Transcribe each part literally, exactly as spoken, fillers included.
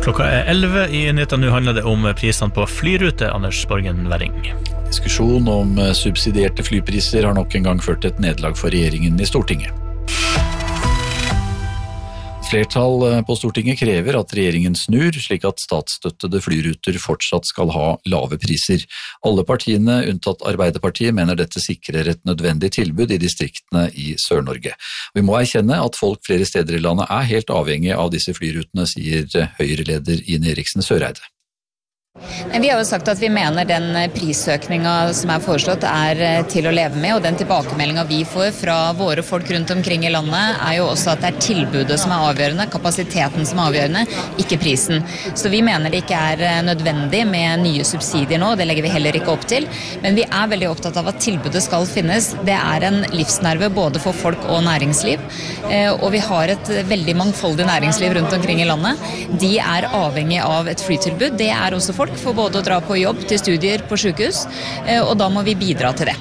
Klokka er elleve i nyhetene. Nå handler det om prisene på flyrute, Anders Borgen Werring. Diskusjon om subsidierte flypriser har nok en gang ført et nederlag for regjeringen i Stortinget. Flertall på Stortinget krever at regjeringen snur, slik at statsstøttede flyruter fortsatt skal ha lave priser. Alle partiene, unntatt Arbeiderpartiet, mener dette sikrer et nødvendig tilbud i distriktene i Sør-Norge. Vi må erkjenne at folk flere steder i landet er helt avhengige av disse flyrutene, sier Høyre-leder Ine Eriksen Søreide. Vi har jo sagt at vi mener den prisøkningen som er foreslått er til å leve med, og den tilbakemeldingen vi får fra våre folk rundt omkring i landet er jo også at det er tilbudet som er avgjørende, kapasiteten som er avgjørende, ikke prisen. Så vi mener det ikke er nødvendig med nye subsidier nå, det legger vi heller ikke opp til, men vi er veldig opptatt av at tilbudet skal finnes. Det er en livsnerve både for folk og næringsliv, og vi har et veldig mangfoldig næringsliv rundt omkring i landet. De er avhengig av et flytilbud, det er også folk for både å dra på jobb, til studier, på sykehus, og da må vi bidra til det.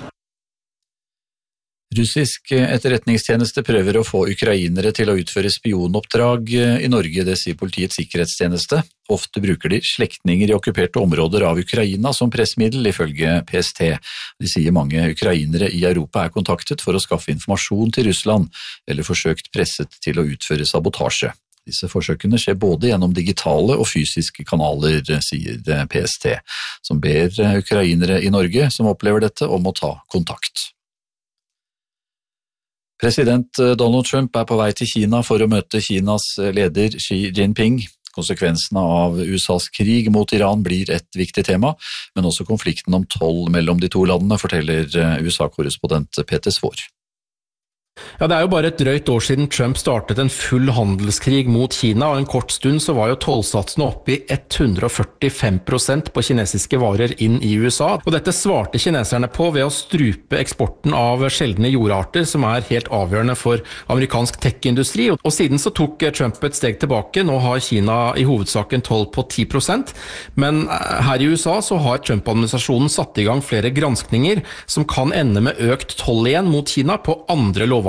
Russisk etterretningstjeneste prøver å få ukrainere til å utføre spionoppdrag i Norge, det sier Politiets sikkerhetstjeneste. Ofte bruker de slektninger i okkuperte områder av Ukraina som pressmiddel, ifølge P S T. De sier mange ukrainere i Europa er kontaktet for å skaffe informasjon til Russland, eller forsøkt presset til å utføre sabotasje. Disse forsøkene skjer både gjennom digitale og fysiske kanaler, sier P S T, som ber ukrainere i Norge som opplever dette om å ta kontakt. President Donald Trump er på vei til Kina for å møte Kinas leder Xi Jinping. Konsekvensene av U S A's krig mot Iran blir et viktig tema, men også konflikten om toll mellom de to landene, forteller U S A-korrespondent Peter Svår. Ja, det er jo bare et drøyt år siden Trump startet en full handelskrig mot Kina, og en kort stund så var jo tollsatsene oppe i hundre og førtifem prosent på kinesiske varer inn i U S A. Og dette svarte kineserne på ved å strupe eksporten av sjeldne jordarter, som er helt avgjørende for amerikansk tech-industri. Og siden så tok Trump et steg tilbake. Nå har Kina i hovedsak en toll på ti prosent, men her i U S A så har Trump-administrasjonen satt i gang flere granskninger som kan ende med økt toll igjen mot Kina på andre lovanvendelser.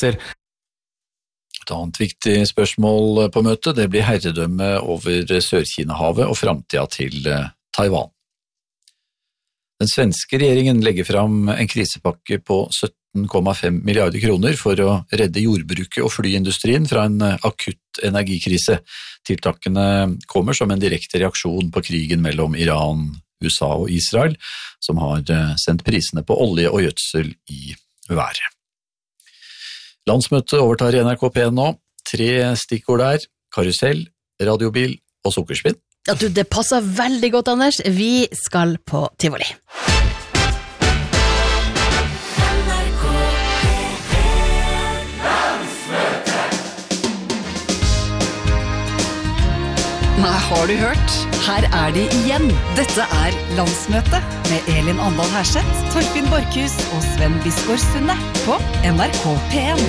Et annet viktig spørsmål på møtet, det blir herredømme over Sør-Kina-havet og fremtiden til Taiwan. Den svenske regjeringen legger fram en krisepakke på sytten komma fem milliarder kroner for å redde jordbruket og flyindustrien fra en akutt energikrise. Tiltakene kommer som en direkte reaksjon på krigen mellom Iran, U S A og Israel, som har sendt prisene på olje og gjødsel i været. Landsmøtet overtar i N R K P nå. Tre stikkord der: karusell, radiobil og sukkerspinn. Ja, du, det passer veldig godt, Anders. Vi skal på Tivoli. Nei, har du hørt? Her er de igjen. Dette er Landsmøtet med Elin Andal Herseth, Torfinn Borchhus og Sven Biskår Sunde på N R K P en.